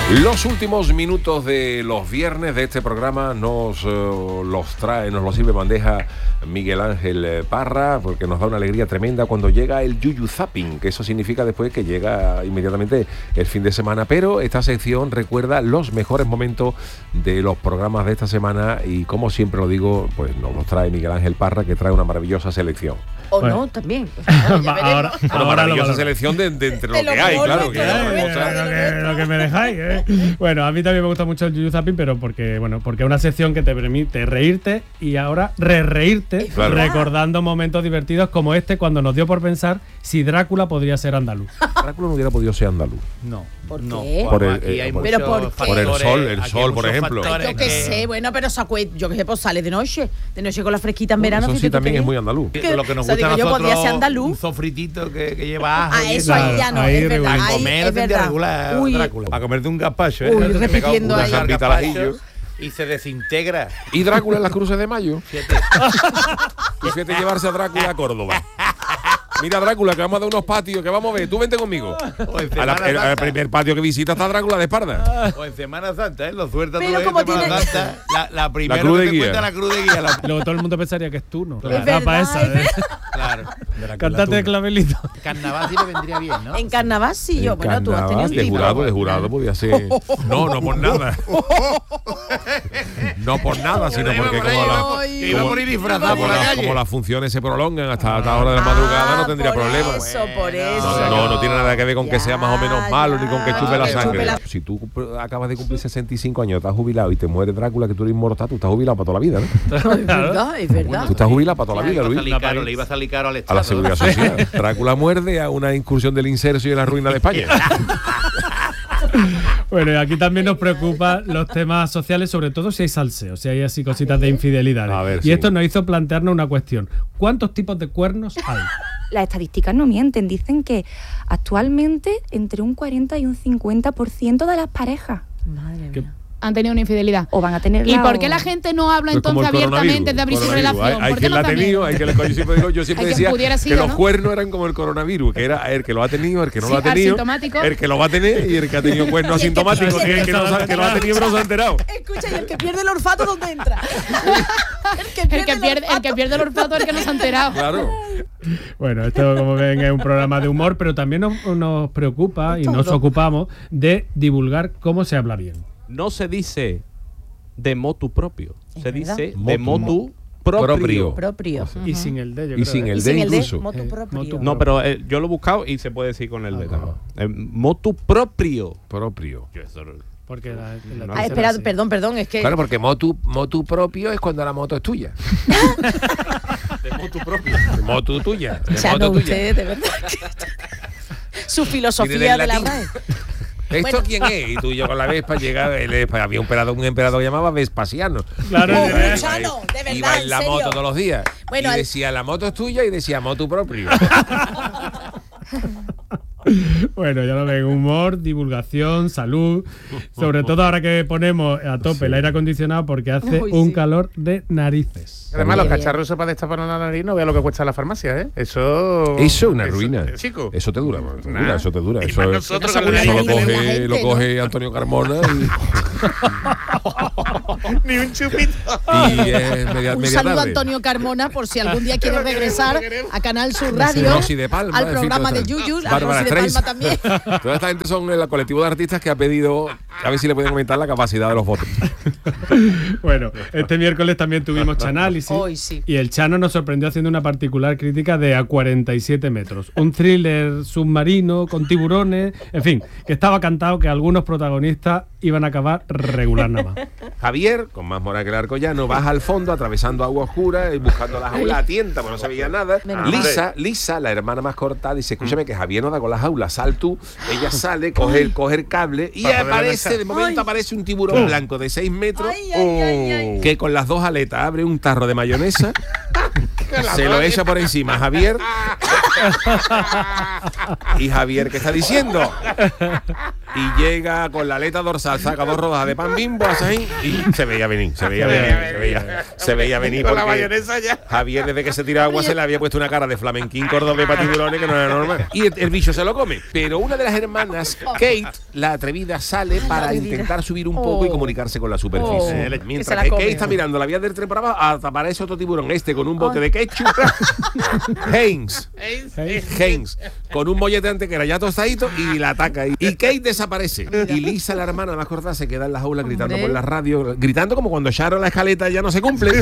Los últimos minutos de los viernes de este programa nos los sirve bandeja Miguel Ángel Parra, porque nos da una alegría tremenda cuando llega el Yuyu Zapping, que eso significa después que llega inmediatamente el fin de semana. Pero esta sección recuerda los mejores momentos de los programas de esta semana y, como siempre lo digo, pues nos los trae Miguel Ángel Parra, que trae una maravillosa selección. O no, también. Ahora maravillosa selección de entre lo que hay, claro. Lo que me dejáis, Bueno, a mí también me gusta mucho el Yuyu Zapping, pero porque es una sección que te permite reírte y ahora reírte, claro, recordando momentos divertidos como este, cuando nos dio por pensar si Drácula podría ser andaluz. Drácula no hubiera podido ser andaluz. No. ¿Por qué? Por el sol, por ejemplo. Yo qué sé, bueno, pero yo qué sé, pues sale de noche con la fresquita en verano. Eso sí también es muy andaluz. Lo que nos gusta a nosotros, un sofritito que lleva ajo. Eso ahí ya no, es verdad. Para comer tendría regular Drácula. Para comerte un gazpacho, repitiendo ahí. Y se desintegra. ¿Y Drácula en las Cruces de Mayo? Y fíjate llevarse a Drácula a Córdoba. Mira, Drácula, que vamos a dar unos patios, que vamos a ver. Tú vente conmigo. Al primer patio que visita está Drácula de espalda. O en Semana Santa, lo suelta todo en Semana Santa. La primera cruz de que te guía. cuenta la cruz de guía. Luego todo el mundo pensaría que es tú, ¿no? Claro. Es verdad, Claro. Cántate de clavelito. Carnaval sí le vendría bien, ¿no? En Carnaval sí, yo. Bueno, tú has tenido de jurado podía ser. No por nada. No por nada, sino porque iba a morir disfrazado por la calle. Como las funciones se prolongan hasta la hora de la madrugada, no tendría problemas. Por eso. No tiene nada que ver con que sea más o menos malo ni con que chupe la sangre. Si tú acabas de cumplir 65 años, estás jubilado y te muere Drácula, que tú eres inmortal, tú estás jubilado para toda la vida, ¿no? Es verdad. Tú estás jubilado para toda la vida, Luis. Le iba a salir caro al Estado. A la Seguridad Social. Drácula muerde a una incursión del inserso y de la ruina de España. Bueno, y aquí también nos preocupan los temas sociales, sobre todo si hay salseo, si hay así cositas de infidelidades. Y esto nos hizo plantearnos una cuestión: ¿cuántos tipos de cuernos hay? Las estadísticas no mienten, dicen que actualmente entre un 40 y un 50% de las parejas han tenido una infidelidad. O van a tenerla. ¿Y por qué la gente no habla entonces abiertamente de abrir su relación? Hay quien la ha tenido, yo siempre decía que los cuernos eran como el coronavirus, que era el que lo ha tenido, el que no lo ha tenido, el que lo va a tener y el que ha tenido cuernos asintomáticos, que el que lo ha tenido pero no se ha enterado. Escucha, y el que pierde el olfato, ¿dónde entra? El que pierde el olfato es el que no se ha enterado. Claro. Bueno, esto, como ven, es un programa de humor, pero también nos preocupa y nos ocupamos de divulgar cómo se habla bien. No se dice de motu propio, se dice de motu propio. Y sin el de, yo creo. Y sin el de incluso. Motu propio. No, pero yo lo he buscado y se puede decir con el de también. Motu propio. Porque espera, perdón, es que... Claro, porque motu propio es cuando la moto es tuya. De motu propio. De motu tuya. Usted, de verdad. Su filosofía de la RAE. ¿Esto quién es? Y tú y yo con la Vespa había un emperador que llamaba Vespasiano. Claro, de verdad. Iba en la moto todos los días. Bueno, y decía, la moto es tuya, y decía, motu propio. Bueno, ya lo ven, humor, divulgación, salud, sobre todo ahora que ponemos a tope el aire acondicionado porque hace un calor de narices. Además, los cacharros para destapar una nariz, no vea lo que cuesta en la farmacia, ¿eh? Eso es una ruina. Chico. Eso te dura. Eso nosotros lo coge Antonio Carmona y... Ni un chupito. Un saludo a Antonio Carmona por si algún día quiere regresar a Canal Sur Radio, Rosy de Palma, al programa de Yuyu, a Rosy de Palma también. Toda esta gente son el colectivo de artistas que ha pedido a ver si le pueden aumentar la capacidad de los votos. Bueno, este miércoles también tuvimos Chanálisis. Hoy sí. Y el Chano nos sorprendió haciendo una particular crítica de A 47 metros. Un thriller submarino con tiburones. En fin, que estaba cantado que algunos protagonistas iban a acabar regular nada más. Javier, con más moral que el Arcollano, baja al fondo atravesando agua oscura y buscando la jaula a tienta, porque no sabía nada. Lisa, la hermana más corta, dice, escúchame que Javier no da con la jaula, sal tú. Ella sale, coge el cable y de momento aparece un tiburón blanco de 6 metros que con las dos aletas abre un tarro de mayonesa, se lo echa por encima a Javier. Y Javier, ¿qué está diciendo? y llega con la aleta dorsal, saca 2 rodajas de pan Bimbo, hace ahí, y se veía venir. Se veía venir con la porque mayonesa ya. Javier, desde que se tiró agua, se le había puesto una cara de flamenquín cordobés para tiburones que no era normal. Y el bicho se lo come. Pero una de las hermanas, Kate, la atrevida, sale para intentar subir un poco y comunicarse con la superficie. Mientras que Kate está mirando la vía del tren para abajo, aparece otro tiburón, con un bote de ketchup. Haynes, con un mollete antes que era ya tostadito, y la ataca. Y Kate desaparece. Y Lisa, la hermana más corta, se queda en la jaula gritando por la radio, gritando como cuando Sharon la escaleta ya no se cumple.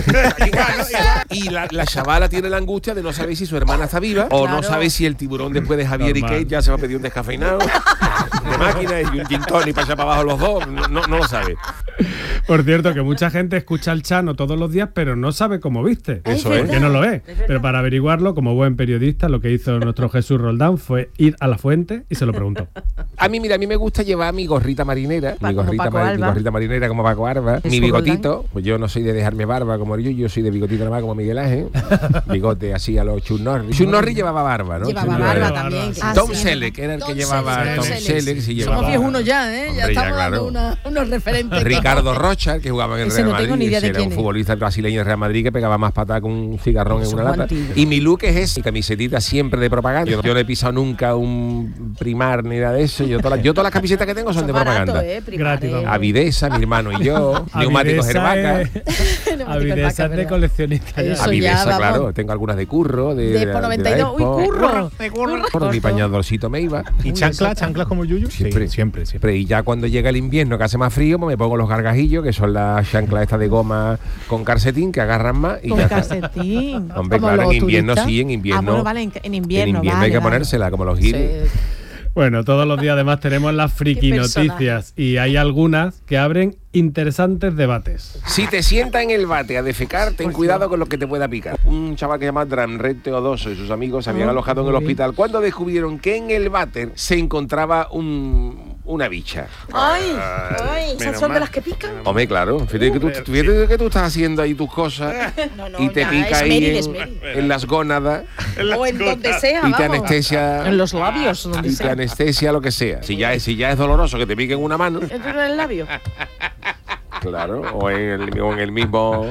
Y la chavala tiene la angustia de no saber si su hermana está viva o no sabe si el tiburón después de Javier y Kate ya se va a pedir un descafeinado de máquina y un gin tonic para allá para abajo los dos. No lo sabe. Por cierto, que mucha gente escucha al Chano todos los días, pero no sabe cómo viste. Eso es. Porque no lo es. Pero para averiguarlo, como buen periodista, lo que hizo nuestro Jesús Roldán fue ir a la fuente y se lo preguntó. A mí me gusta llevar mi gorrita marinera, mi gorrita marinera como Paco Alba, mi bigotito, pues yo no soy de dejarme barba como yo soy de bigotito nada más como Miguel Ángel, bigote así a los Chuck Norris. Chuck Norris llevaba barba, ¿no? Llevaba barba también. Tom Selleck era el que llevaba, Tom Selleck sí llevaba. Somos viejunos ya, ¿eh? Hombre, ya estamos claro. dando unos referentes. Ricardo Rocha, que jugaba en el Real Madrid, era un es. futbolista brasileño en Real Madrid que pegaba más patada con un cigarrón en una lata. Y mi look es ese, mi camisetita siempre de propaganda. Yo no he pisado nunca un Primar ni nada de eso. Yo todas las camisetas que tengo son de propaganda. Gratis, Avidesa, mi hermano y yo, neumáticos Herbaca. Avidesa de coleccionista. Avidesa, claro, tengo algunas de Curro, de Expo 92. Uy, Curro. Mi pañadorcito me iba. ¿Y chanclas como Yuyu? Siempre. Sí, siempre. Y ya cuando llega el invierno, que hace más frío, pues me pongo los gargajillos, que son las chanclas estas de goma con calcetín, que agarran más y con ya calcetín. está. Hombre, claro, en invierno sí, en invierno. Bueno, vale, en invierno hay que ponérsela, como los giles. Sí. Bueno, todos los días además tenemos las friki noticias y hay algunas que abren interesantes debates. Si te sientas en el bate a defecar, ten cuidado con lo que te pueda picar. Un chaval que se llama Dramred Teodoso y sus amigos se habían alojado en el hospital cuando descubrieron que en el váter se encontraba una bicha. Ay, esas son de las que pican. Hombre, claro. Fíjate que tú estás haciendo ahí tus cosas y te pica ahí en las gónadas. O en donde sea, y te anestesia. En los labios, donde y sea. te anestesia lo que sea. Si ya es doloroso que te pique en una mano. ¿Entra en el labio? Claro, o en el mismo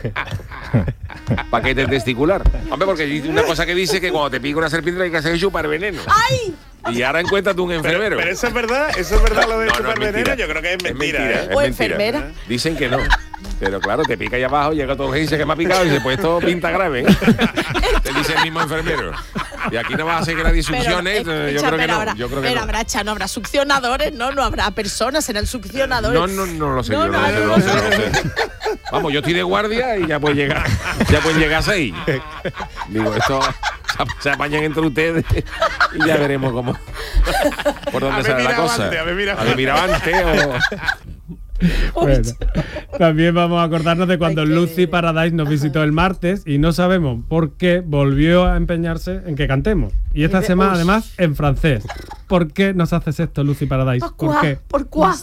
paquete testicular. Hombre, porque hay una cosa que dice que cuando te pica una serpiente hay que hacer chupar veneno. ¡Ay! Y ahora encuéntrate un enfermero. Pero eso es verdad lo de chupar veneno, yo creo que es mentira. Es O mentira. enfermera. Dicen que no. Pero claro, te pica ahí abajo, llega todo y dice que me ha picado y dice, pues esto pinta grave. Te dice el mismo enfermero. Y aquí no vas a hacer que nadie succione. Yo creo que no. No habrá succionadores, no habrá personas, serán succionadores. No lo sé, yo no lo sé. Vamos, yo estoy de guardia y ya pueden llegar a 6. Digo, esto se apañan entre ustedes y ya veremos cómo por dónde sale la cosa. A ver, mira antes Bueno, también vamos a acordarnos de cuando Lucy Paradise nos visitó el martes y no sabemos por qué volvió a empeñarse en que cantemos. Y esta semana además en francés. ¿Por qué nos haces esto, Lucy Paradise? ¿Por qué? ¿Por qué?